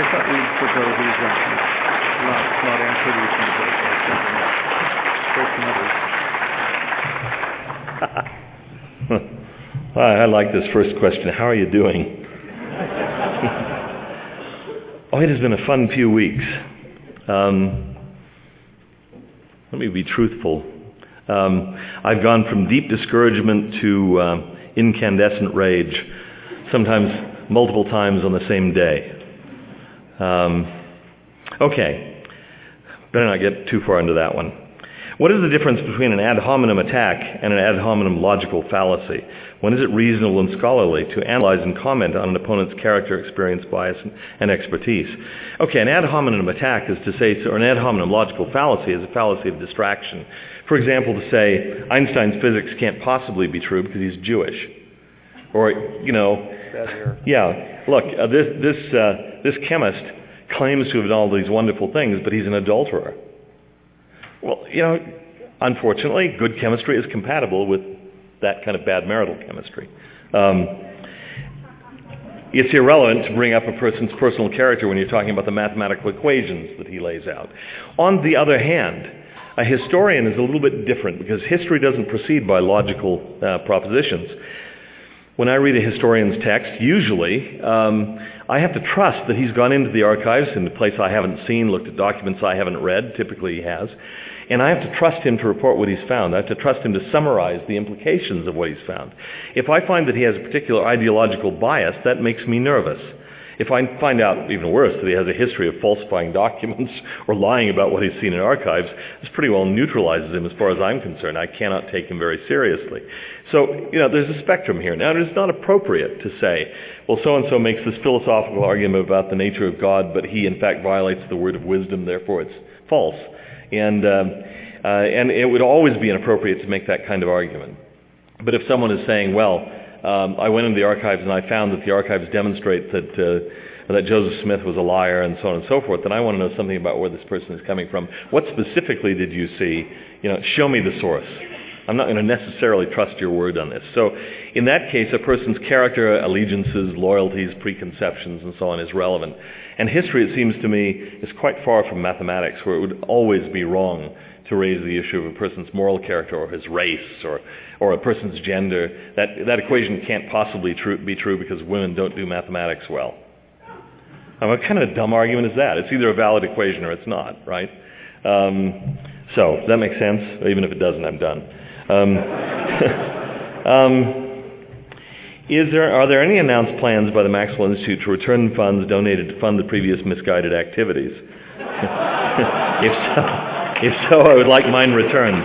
I thought we'd forgo these not answer these things I like this first question. How are you doing? It has been a fun few weeks. Let me be truthful. I've gone from deep discouragement to incandescent rage, sometimes multiple times on the same day. Okay, better not get too far into that one. What is the difference between an ad hominem attack and an ad hominem logical fallacy? When is it reasonable and scholarly to analyze and comment on an opponent's character, experience, bias, and expertise? Okay, an ad hominem attack is to say, or an ad hominem logical fallacy is a fallacy of distraction. For example, to say Einstein's physics can't possibly be true because he's Jewish. Or, look, this chemist claims to have done all these wonderful things, but he's an adulterer. Well, unfortunately, good chemistry is compatible with that kind of bad marital chemistry. It's irrelevant to bring up a person's personal character when you're talking about the mathematical equations that he lays out. On the other hand, a historian is a little bit different because history doesn't proceed by logical propositions. When I read a historian's text, usually I have to trust that he's gone into the archives in a place I haven't seen, looked at documents I haven't read, typically he has, and I have to trust him to report what he's found. I have to trust him to summarize the implications of what he's found. If I find that he has a particular ideological bias, that makes me nervous. If I find out, even worse, that he has a history of falsifying documents or lying about what he's seen in archives, this pretty well neutralizes him as far as I'm concerned. I cannot take him very seriously. So, there's a spectrum here. Now, it's not appropriate to say, well, so-and-so makes this philosophical argument about the nature of God, but he, in fact, violates the word of wisdom, therefore it's false. And it would always be inappropriate to make that kind of argument. But if someone is saying, well, I went into the archives and I found that the archives demonstrate that Joseph Smith was a liar and so on and so forth, then I want to know something about where this person is coming from. What specifically did you see? Show me the source. I'm not going to necessarily trust your word on this. So in that case, a person's character, allegiances, loyalties, preconceptions, and so on is relevant. And history, it seems to me, is quite far from mathematics, where it would always be wrong to raise the issue of a person's moral character or his race or a person's gender. That equation can't possibly be true because women don't do mathematics well. What kind of a dumb argument is that? It's either a valid equation or it's not, right? So, that makes sense? Even if it doesn't, I'm done. Are there any announced plans by the Maxwell Institute to return funds donated to fund the previous misguided activities? If so, I would like mine returned.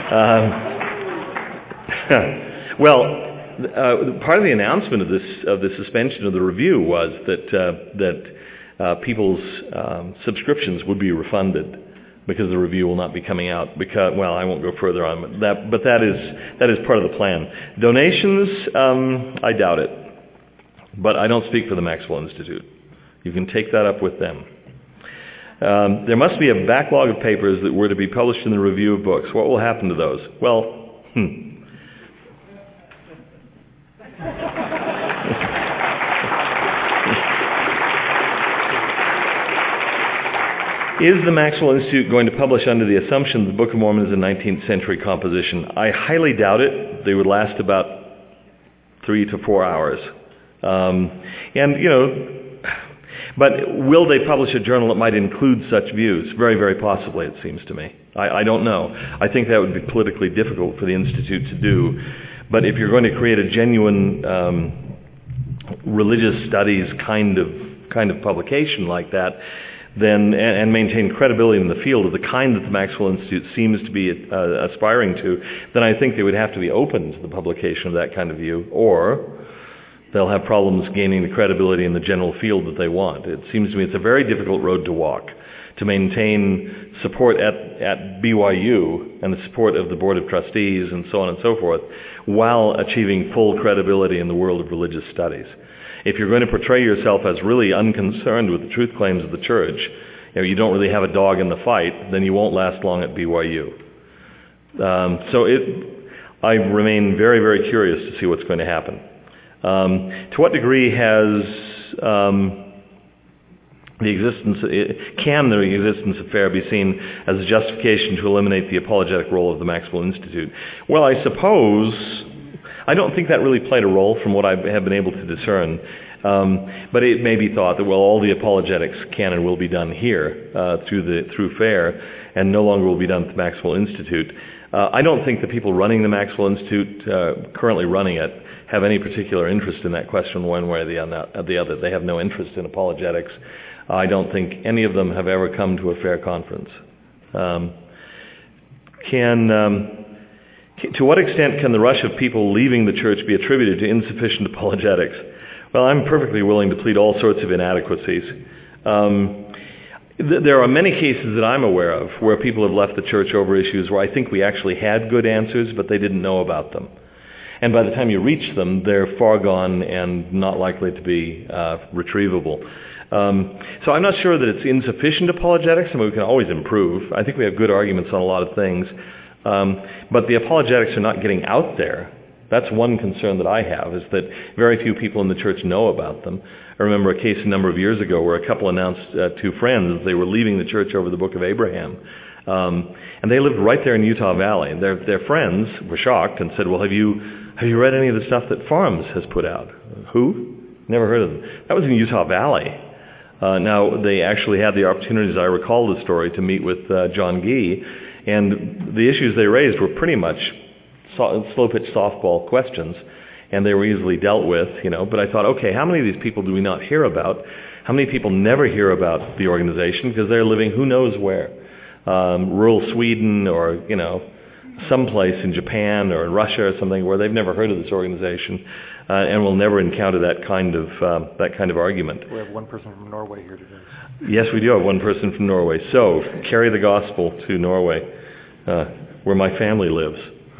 Part of the announcement of the suspension of the review was that people's subscriptions would be refunded because the review will not be coming out. I won't go further on but that is part of the plan. Donations, I doubt it, but I don't speak for the Maxwell Institute. You can take that up with them. There must be a backlog of papers that were to be published in the review of books. What will happen to those? Is the Maxwell Institute going to publish under the assumption that the Book of Mormon is a 19th century composition? I highly doubt it. They would last about 3 to 4 hours. But will they publish a journal that might include such views? Very, very possibly, it seems to me. I don't know. I think that would be politically difficult for the Institute to do. But if you're going to create a genuine religious studies kind of publication like that, then and maintain credibility in the field of the kind that the Maxwell Institute seems to be aspiring to, then I think they would have to be open to the publication of that kind of view, or they'll have problems gaining the credibility in the general field that they want. It seems to me it's a very difficult road to walk, to maintain support at BYU and the support of the Board of Trustees and so on and so forth, while achieving full credibility in the world of religious studies. If you're going to portray yourself as really unconcerned with the truth claims of the church, you don't really have a dog in the fight, then you won't last long at BYU. I remain very, very curious to see what's going to happen. To what degree has the existence of FAIR be seen as a justification to eliminate the apologetic role of the Maxwell Institute? Well, I suppose, I don't think that really played a role from what I have been able to discern. But it may be thought that, well, all the apologetics can and will be done here through FAIR, and no longer will be done at the Maxwell Institute. I don't think the people running the Maxwell Institute, currently running it, have any particular interest in that question one way or the other. They have no interest in apologetics. I don't think any of them have ever come to a FAIR conference. To what extent can the rush of people leaving the church be attributed to insufficient apologetics? Well, I'm perfectly willing to plead all sorts of inadequacies. There are many cases that I'm aware of where people have left the church over issues where I think we actually had good answers, but they didn't know about them. And by the time you reach them, they're far gone and not likely to be retrievable. So I'm not sure that it's insufficient apologetics. I mean, we can always improve. I think we have good arguments on a lot of things. But the apologetics are not getting out there. That's one concern that I have, is that very few people in the church know about them. I remember a case a number of years ago where a couple announced to friends they were leaving the church over the Book of Abraham. And they lived right there in Utah Valley. Their friends were shocked and said, well, have you read any of the stuff that Farms has put out? Who? Never heard of them. That was in Utah Valley. Now, they actually had the opportunity, as I recall the story, to meet with John Gee, and the issues they raised were pretty much slow-pitch softball questions, and they were easily dealt with, But I thought, okay, how many of these people do we not hear about? How many people never hear about the organization because they're living who knows where? Rural Sweden or, someplace in Japan or in Russia or something where they've never heard of this organization and will never encounter that kind of argument. We have one person from Norway here today. Yes, we do have one person from Norway. So, carry the gospel to Norway, where my family lives.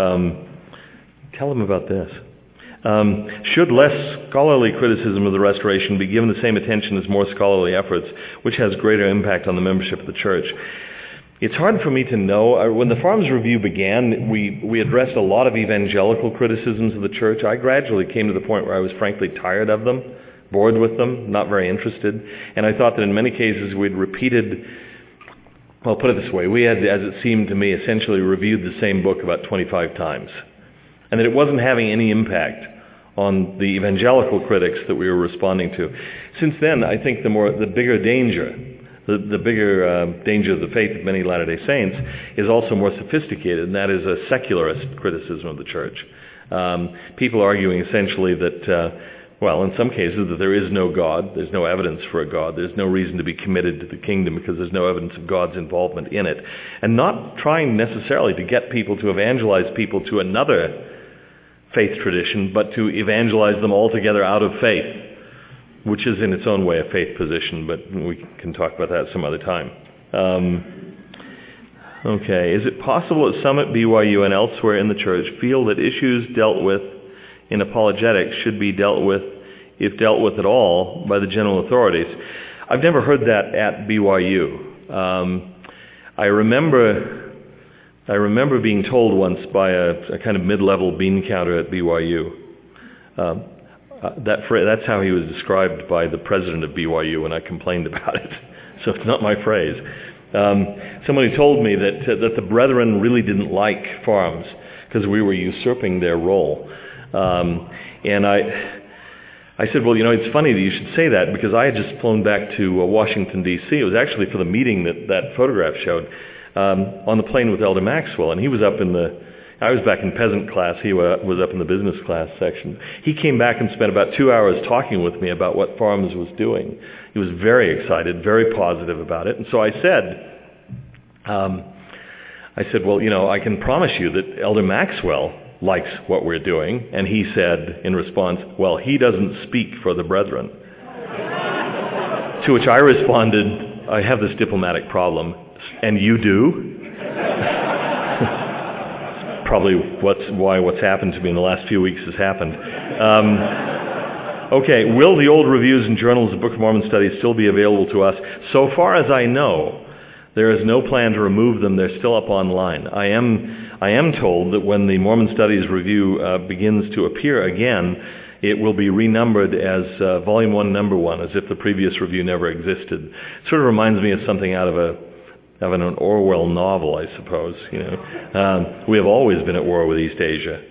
Tell them about this. Should less scholarly criticism of the Restoration be given the same attention as more scholarly efforts, which has greater impact on the membership of the church? It's hard for me to know. When the Farms Review began, we addressed a lot of evangelical criticisms of the church. I gradually came to the point where I was frankly tired of them, bored with them, not very interested. And I thought that in many cases we'd repeated, well, put it this way, we had, as it seemed to me, essentially reviewed the same book about 25 times. And that it wasn't having any impact on the evangelical critics that we were responding to. Since then, I think the bigger danger of the faith of many Latter-day Saints is also more sophisticated, and that is a secularist criticism of the church. People arguing essentially that, in some cases, that there is no God, there's no evidence for a God, there's no reason to be committed to the kingdom because there's no evidence of God's involvement in it, and not trying necessarily to get people to evangelize people to another faith tradition, but to evangelize them altogether out of faith, which is in its own way a faith position, but we can talk about that some other time. Okay, is it possible that some at BYU and elsewhere in the church feel that issues dealt with in apologetics should be dealt with, if dealt with at all, by the general authorities? I've never heard that at BYU. I remember being told once by a kind of mid-level bean counter at BYU. That's how he was described by the president of BYU when I complained about it. So it's not my phrase. Somebody told me that the brethren really didn't like Farms because we were usurping their role. And I said, well, it's funny that you should say that because I had just flown back to Washington, D.C. It was actually for the meeting that photograph showed on the plane with Elder Maxwell. And he was up in I was back in peasant class. He was up in the business class section. He came back and spent about 2 hours talking with me about what Farms was doing. He was very excited, very positive about it. And so I said, well, I can promise you that Elder Maxwell likes what we're doing. And he said in response, well, he doesn't speak for the brethren. To which I responded, I have this diplomatic problem, and you do? Probably what's happened to me in the last few weeks has happened. Okay, will the old reviews and journals of Book of Mormon studies still be available to us? So far as I know, there is no plan to remove them. They're still up online. I am told that when the Mormon Studies Review begins to appear again, it will be renumbered as Volume 1, Number 1, as if the previous review never existed. Sort of reminds me of something out of an Orwell novel, I suppose. We have always been at war with East Asia.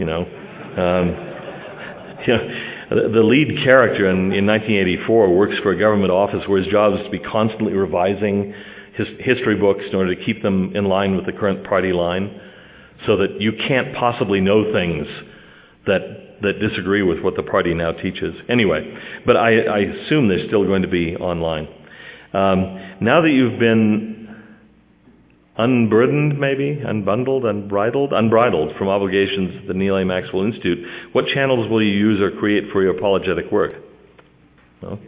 The lead character in 1984 works for a government office where his job is to be constantly revising history books in order to keep them in line with the current party line, so that you can't possibly know things that disagree with what the party now teaches. Anyway, but I assume they're still going to be online. Now that you've been unburdened, maybe, unbridled from obligations at the Neil A. Maxwell Institute, what channels will you use or create for your apologetic work? Well,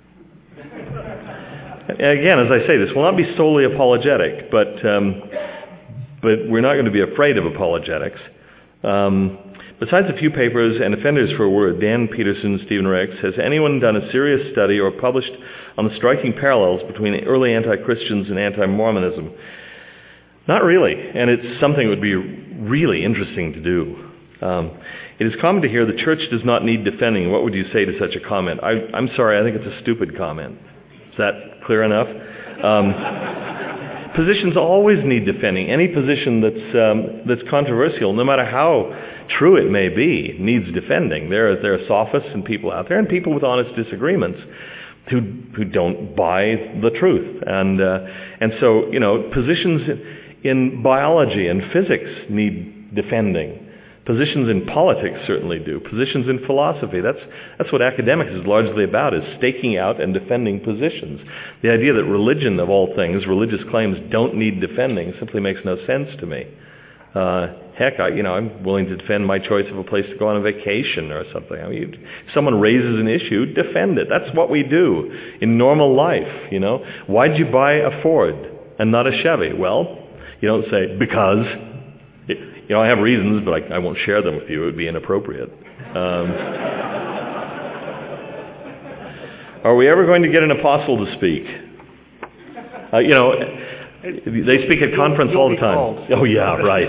again, as I say, this will not be solely apologetic, but we're not going to be afraid of apologetics. Besides a few papers and Offenders for a Word, Dan Peterson, Stephen Rex, has anyone done a serious study or published on the striking parallels between early anti-Christians and anti-Mormonism? Not really, and it's something that would be really interesting to do. It is common to hear the church does not need defending. What would you say to such a comment? I'm sorry, I think it's a stupid comment. Is that clear enough? Positions always need defending. Any position that's controversial, no matter how true it may be, needs defending. There are sophists and people out there, and people with honest disagreements who don't buy the truth. And so, positions in biology and physics need defending. Positions in politics certainly do. Positions in philosophy. That's what academics is largely about, is staking out and defending positions. The idea that religion, of all things, religious claims don't need defending simply makes no sense to me. Heck, I'm willing to defend my choice of a place to go on a vacation or something. I mean, if someone raises an issue, defend it. That's what we do in normal life, Why'd you buy a Ford and not a Chevy? Well, you don't say, because. I have reasons, but I won't share them with you. It would be inappropriate. Are we ever going to get an apostle to speak? They speak at conference all the time. Oh, yeah, right.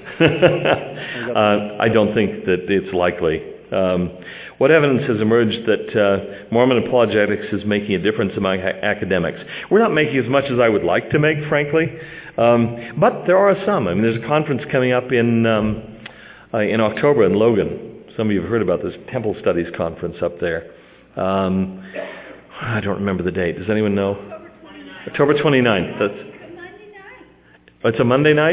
I don't think that it's likely. What evidence has emerged that Mormon apologetics is making a difference among academics? We're not making as much as I would like to make, frankly. But there are some. I mean, there's a conference coming up in October in Logan. Some of you have heard about this Temple Studies conference up there. I don't remember the date. Does anyone know? October 29th. It's a Monday night?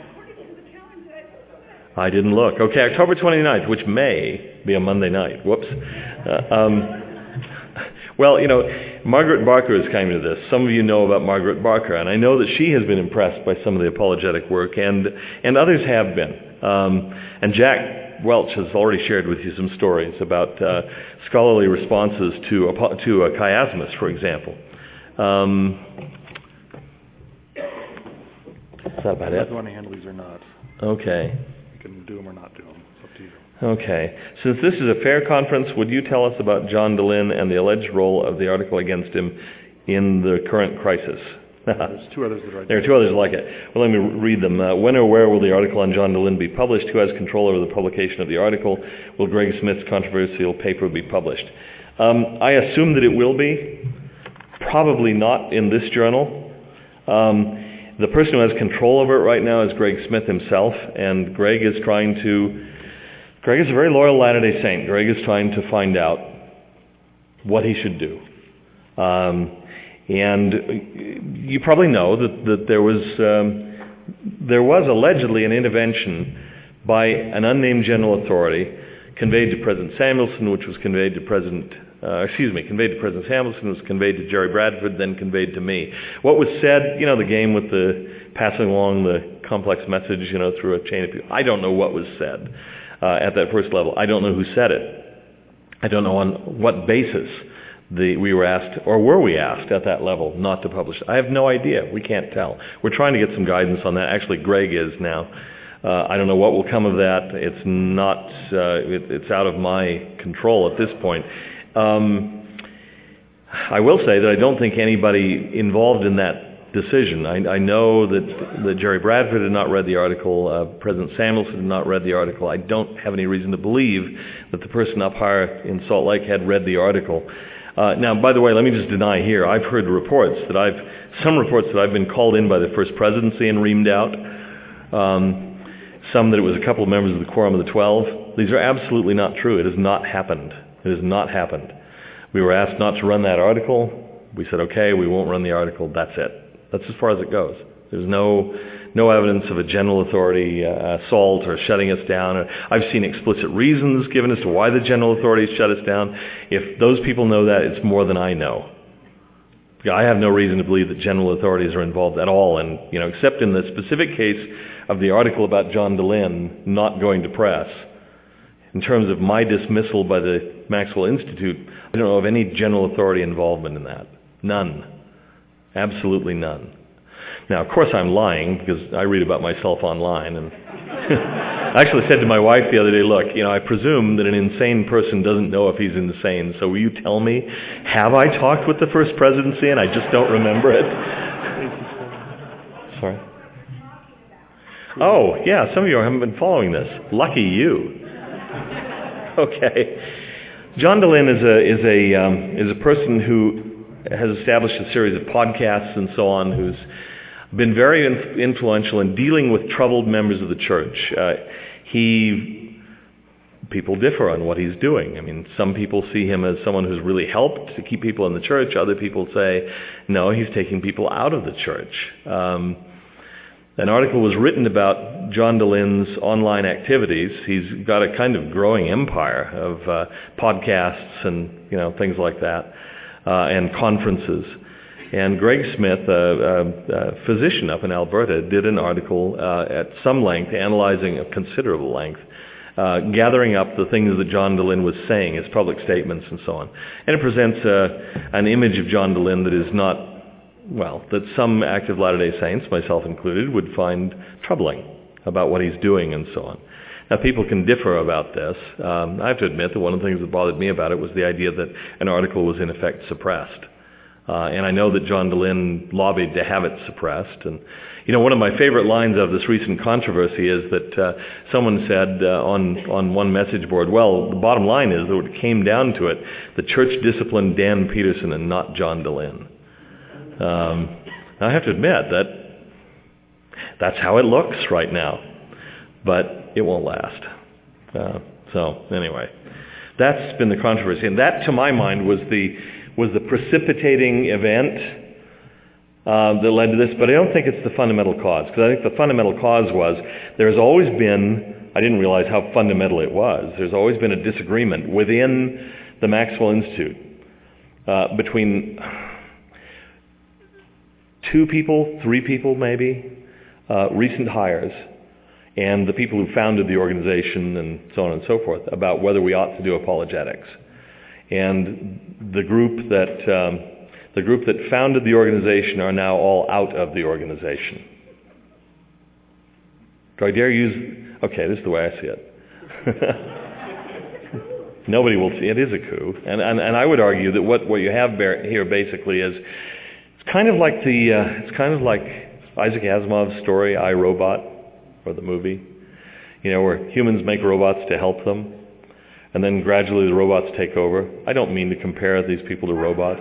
I didn't look. Okay, October 29th, which may be a Monday night. Whoops. Well, Margaret Barker is coming to this. Some of you know about Margaret Barker, and I know that she has been impressed by some of the apologetic work, and others have been. And Jack Welch has already shared with you some stories about scholarly responses to chiasmus, for example. Is that about it? You want to handle these or not. Okay. You can do them or not do them. It's up to you. Okay. Since this is a fair conference, would you tell us about John Dehlin and the alleged role of the article against him in the current crisis? There's two others that are There are two others like it. Well, let me read them. When or where will the article on John Dehlin be published? Who has control over the publication of the article? Will Greg Smith's controversial paper be published? I assume that it will be. Probably not in this journal. The person who has control over it right now is Greg Smith himself, and Greg is a very loyal Latter-day Saint. Greg is trying to find out what he should do. And you probably know that there was allegedly an intervention by an unnamed general authority conveyed to President Samuelson, which was conveyed to President Samuelson, was conveyed to Jerry Bradford, then conveyed to me. What was said, the game with the passing along the complex message, through a chain of people. I don't know what was said at that first level. I don't know who said it. I don't know on what basis we were asked, or were we asked at that level, not to publish. I have no idea. We can't tell. We're trying to get some guidance on that. Actually, Greg is now. I don't know what will come of that. It's not. It's out of my control at this point. I will say that I don't think anybody involved in that decision. I know that Jerry Bradford had not read the article. President Samuelson had not read the article. I don't have any reason to believe that the person up higher in Salt Lake had read the article. Now, by the way, let me just deny here. I've heard reports that I've been called in by the First Presidency and reamed out. Some that it was a couple of members of the Quorum of the 12. These are absolutely not true. It has not happened. It has not happened. We were asked not to run that article. We said, okay, we won't run the article. That's it. That's as far as it goes. There's no evidence of a general authority assault or shutting us down. I've seen explicit reasons given as to why the general authorities shut us down. If those people know that, it's more than I know. I have no reason to believe that general authorities are involved at all, and except in the specific case of the article about John Dehlin not going to press. In terms of my dismissal by the Maxwell Institute, I don't know of any general authority involvement in that. None. Absolutely none. Now, of course I'm lying, because I read about myself online, and I actually said to my wife the other day, look, I presume that an insane person doesn't know if he's insane, so will you tell me, have I talked with the First Presidency and I just don't remember it? Sorry? Oh, yeah, some of you haven't been following this. Lucky you. Okay. John Dehlin is a person who has established a series of podcasts and so on, who's been very influential in dealing with troubled members of the church. People differ on what he's doing. I mean, some people see him as someone who's really helped to keep people in the church. Other people say, no, he's taking people out of the church. An article was written about John Dehlin's online activities. He's got a kind of growing empire of podcasts and things like that, and conferences. And Greg Smith, a physician up in Alberta, did an article at some length, analyzing a considerable length, gathering up the things that John Dehlin was saying, his public statements and so on. And it presents an image of John Dehlin that is not, that some active Latter-day Saints, myself included, would find troubling about what he's doing and so on. Now, people can differ about this. I have to admit that one of the things that bothered me about it was the idea that an article was in effect suppressed. And I know that John Dehlin lobbied to have it suppressed. And, one of my favorite lines of this recent controversy is that someone said on one message board, well, the bottom line is that when it came down to it, the church disciplined Dan Peterson and not John Dehlin. I have to admit that that's how it looks right now, but it won't last. So anyway, that's been the controversy, and that, to my mind, was the precipitating event that led to this. But I don't think it's the fundamental cause, because I think the fundamental cause was there's always been, I didn't realize how fundamental it was, there's always been a disagreement within the Maxwell Institute between 2 people, 3 people maybe, recent hires, and the people who founded the organization and so on and so forth, about whether we ought to do apologetics. And the group that founded the organization are now all out of the organization. Do I dare use... Okay, this is the way I see it. Nobody will see it. It is a coup. And I would argue that what you have here basically is it's kind of like Isaac Asimov's story, I, Robot, or the movie, where humans make robots to help them, and then gradually the robots take over. I don't mean to compare these people to robots.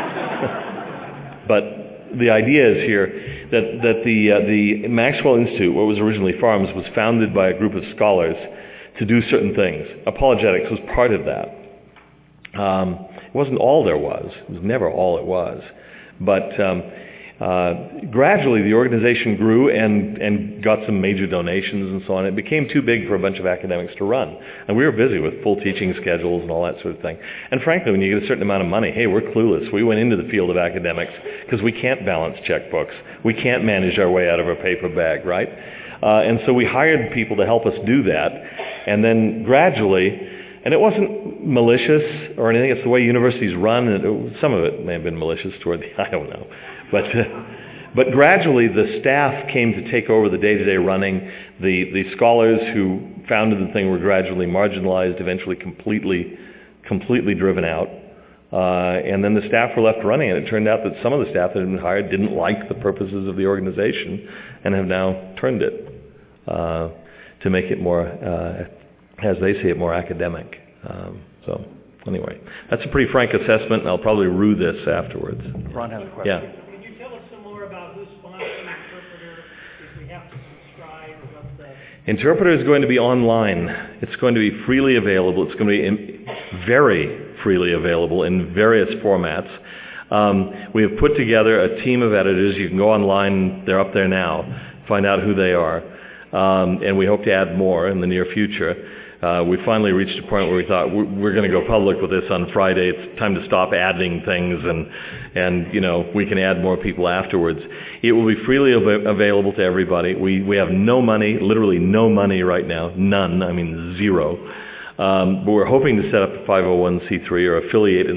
But the idea is here that the Maxwell Institute, what was originally FARMS, was founded by a group of scholars to do certain things. Apologetics was part of that. It wasn't all there was. It was never all it was. But gradually the organization grew and got some major donations and so on. It became too big for a bunch of academics to run. And we were busy with full teaching schedules and all that sort of thing. And frankly, when you get a certain amount of money, hey, we're clueless. We went into the field of academics because we can't balance checkbooks. We can't manage our way out of a paper bag, right? And so we hired people to help us do that. And then gradually, and it wasn't malicious or anything, it's the way universities run, and some of it may have been malicious toward the, I don't know. But gradually the staff came to take over the day-to-day running. The scholars who founded the thing were gradually marginalized, eventually completely driven out. And then the staff were left running, and it turned out that some of the staff that had been hired didn't like the purposes of the organization and have now turned it to make it more, as they see it, more academic. So anyway, that's a pretty frank assessment, and I'll probably rue this afterwards. Ron has a question. Yeah. Can you tell us some more about who's sponsoring Interpreter, if we have to subscribe, or what the... Interpreter is going to be online. It's going to be freely available. It's going to be very freely available in various formats. We have put together a team of editors. You can go online, they're up there now, find out who they are. And we hope to add more in the near future. We finally reached a point where we thought we're going to go public with this on Friday. It's time to stop adding things, and you know, we can add more people afterwards. It will be freely available to everybody. We have no money, literally no money right now, none. I mean zero. But we're hoping to set up a 501c3 or affiliate in